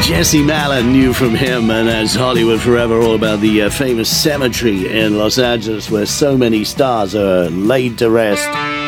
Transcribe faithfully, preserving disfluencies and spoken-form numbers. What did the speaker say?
Jesse Malin knew from him, and as Hollywood Forever, all about the uh, famous cemetery in Los Angeles where so many stars are laid to rest.